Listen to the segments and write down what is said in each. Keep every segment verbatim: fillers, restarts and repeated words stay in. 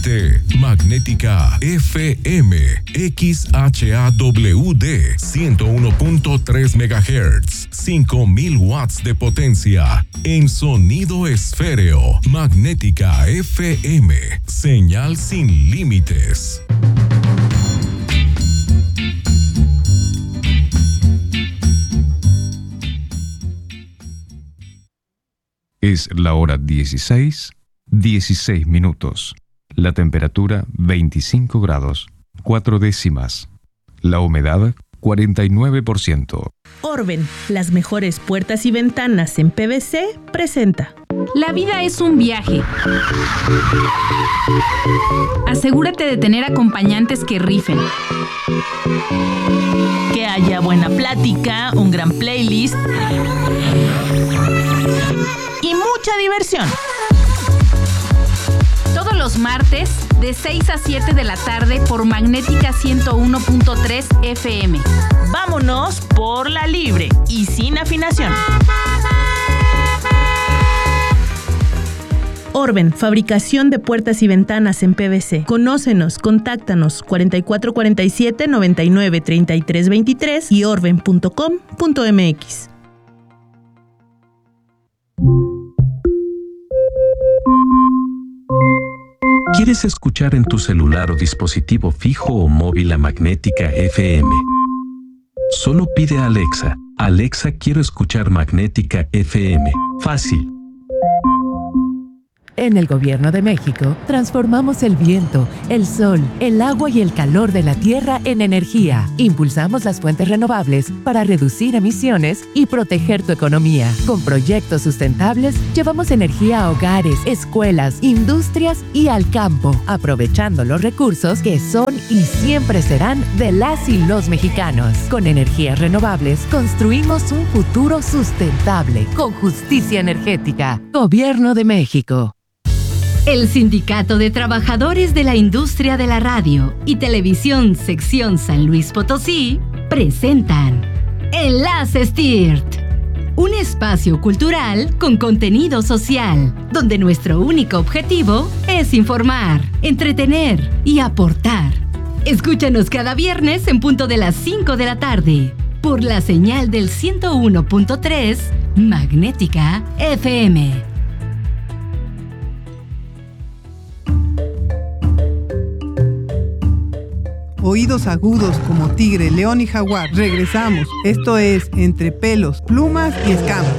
Conéctate. Magnética F M, X H A W D, ciento uno punto tres megahertz, cinco mil watts de potencia, en sonido esféreo. Magnética F M, señal sin límites. Es la hora dieciséis, dieciséis minutos. La temperatura veinticinco grados, cuatro décimas. La humedad cuarenta y nueve por ciento. Orben, las mejores puertas y ventanas en P V C, presenta. La vida es un viaje. Asegúrate de tener acompañantes que rifen. Que haya buena plática, un gran playlist y mucha diversión. Todos los martes, de seis a siete de la tarde por Magnética ciento uno punto tres F M. Vámonos por la libre y sin afinación. Orben, fabricación de puertas y ventanas en P V C. Conócenos, contáctanos cuarenta y cuatro cuarenta y siete, noventa y nueve, treinta y tres veintitrés y orben punto com punto m x. ¿Quieres escuchar en tu celular o dispositivo fijo o móvil a Magnética F M? Solo pide a Alexa, Alexa, quiero escuchar Magnética F M. Fácil. En el Gobierno de México, transformamos el viento, el sol, el agua y el calor de la tierra en energía. Impulsamos las fuentes renovables para reducir emisiones y proteger tu economía. Con proyectos sustentables, llevamos energía a hogares, escuelas, industrias y al campo, aprovechando los recursos que son y siempre serán de las y los mexicanos. Con energías renovables, construimos un futuro sustentable, con justicia energética. Gobierno de México. El Sindicato de Trabajadores de la Industria de la Radio y Televisión Sección San Luis Potosí presentan Enlaces T I R T, un espacio cultural con contenido social, donde nuestro único objetivo es informar, entretener y aportar. Escúchanos cada viernes en punto de las cinco de la tarde, por la señal del ciento uno punto tres Magnética F M. Oídos agudos como tigre, león y jaguar. Regresamos. Esto es Entre pelos, plumas y escamas.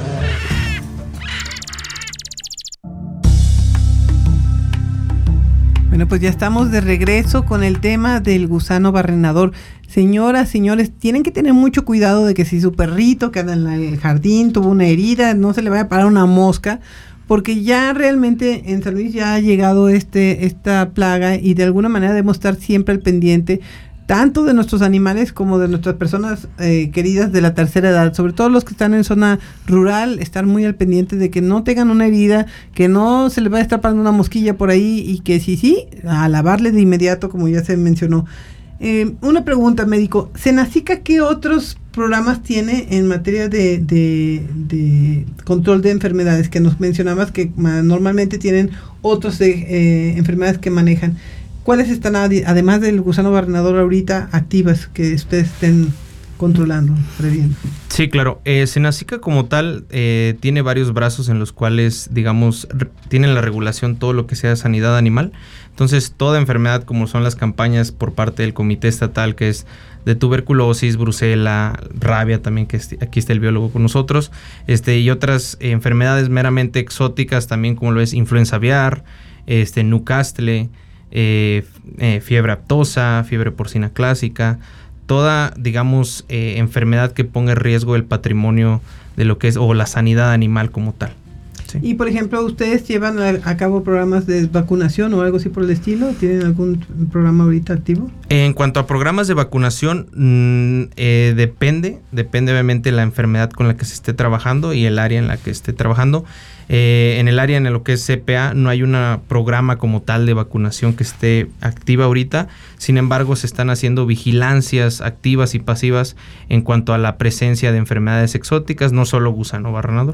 Bueno, pues ya estamos de regreso con el tema del gusano barrenador. Señoras, señores, tienen que tener mucho cuidado de que si su perrito que anda en el jardín tuvo una herida, no se le vaya a parar una mosca, porque ya realmente en San Luis ya ha llegado este esta plaga y de alguna manera debemos estar siempre al pendiente tanto de nuestros animales como de nuestras personas eh, queridas de la tercera edad, sobre todo los que están en zona rural, estar muy al pendiente de que no tengan una herida, que no se les vaya a estar parando una mosquilla por ahí y que sí, sí, a lavarle de inmediato, como ya se mencionó. Eh, una pregunta, médico, ¿Senacica qué otros programas tiene en materia de, de, de control de enfermedades? Que nos mencionabas que ma, normalmente tienen otras eh, enfermedades que manejan. ¿Cuáles están, además del gusano barrenador ahorita, activas que ustedes estén controlando, previendo? Sí, claro. Eh, Senacica como tal eh, tiene varios brazos en los cuales, digamos, re- tienen la regulación todo lo que sea sanidad animal. Entonces, toda enfermedad, como son las campañas por parte del comité estatal, que es de tuberculosis, brucela, rabia también, que es, aquí está el biólogo con nosotros, este y otras eh, enfermedades meramente exóticas también, como lo es influenza aviar, este, Newcastle, eh, eh, fiebre aftosa, fiebre porcina clásica, toda, digamos, eh, enfermedad que ponga en riesgo el patrimonio de lo que es, o la sanidad animal como tal. Sí. Y, por ejemplo, ¿ustedes llevan a, a cabo programas de vacunación o algo así por el estilo? ¿Tienen algún programa ahorita activo? En cuanto a programas de vacunación, mmm, eh, depende, depende obviamente de la enfermedad con la que se esté trabajando y el área en la que esté trabajando. Eh, en el área en lo que es C P A no hay un programa como tal de vacunación que esté activa ahorita. Sin embargo, se están haciendo vigilancias activas y pasivas en cuanto a la presencia de enfermedades exóticas, no solo gusano barrenador.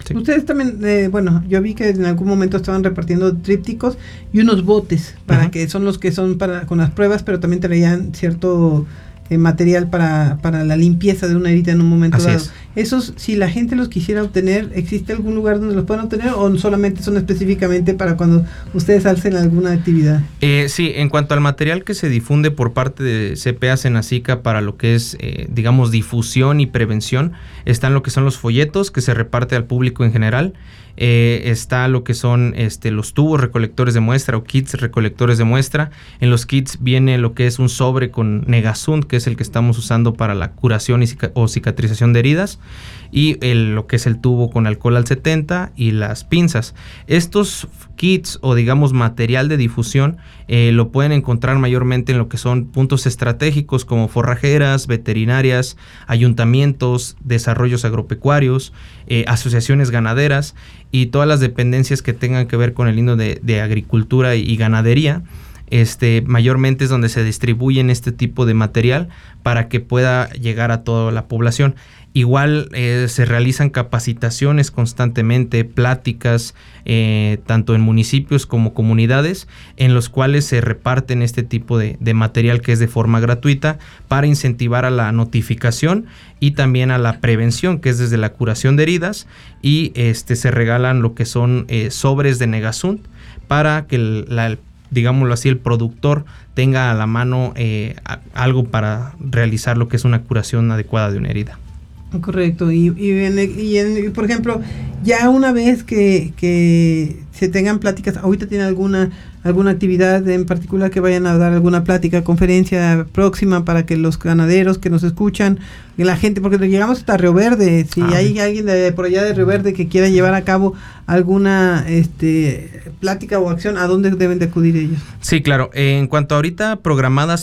Sí. Ustedes también, eh, bueno, yo vi que en algún momento estaban repartiendo trípticos y unos botes para uh-huh. que son los que son para con las pruebas, pero también traían cierto eh, material para, para la limpieza de una herida en un momento Así dado. Es. Esos, si la gente los quisiera obtener, ¿existe algún lugar donde los puedan obtener o solamente son específicamente para cuando ustedes hacen alguna actividad? Eh, sí, en cuanto al material que se difunde por parte de C P A Senacica para lo que es, eh, digamos, difusión y prevención, están lo que son los folletos que se reparte al público en general. Eh, está lo que son este, los tubos recolectores de muestra o kits recolectores de muestra. En los kits viene lo que es un sobre con Negasunt, que es el que estamos usando para la curación y cica- o cicatrización de heridas, y el, lo que es el tubo con alcohol al setenta y las pinzas. Estos kits o digamos material de difusión eh, lo pueden encontrar mayormente en lo que son puntos estratégicos como forrajeras, veterinarias, ayuntamientos, desarrollos agropecuarios, eh, asociaciones ganaderas y todas las dependencias que tengan que ver con el hilo de, de agricultura y, y ganadería. Este, mayormente es donde se distribuyen este tipo de material para que pueda llegar a toda la población. Igual eh, se realizan capacitaciones constantemente, pláticas, eh, tanto en municipios como comunidades, en los cuales se reparten este tipo de, de material que es de forma gratuita para incentivar a la notificación y también a la prevención, que es desde la curación de heridas, y este, se regalan lo que son eh, sobres de Negasunt para que el, la, digámoslo así, el productor tenga a la mano eh, a, algo para realizar lo que es una curación adecuada de una herida. Correcto, y, y, en, y en, por ejemplo, ya una vez que, que se tengan pláticas, ahorita tiene alguna alguna actividad en particular que vayan a dar alguna plática, conferencia próxima para que los ganaderos que nos escuchan, que la gente, porque llegamos hasta Río Verde, si ah, hay alguien de por allá de Río Verde que quiera llevar a cabo alguna este plática o acción, ¿a dónde deben de acudir ellos? Sí, claro, eh, en cuanto a ahorita programadas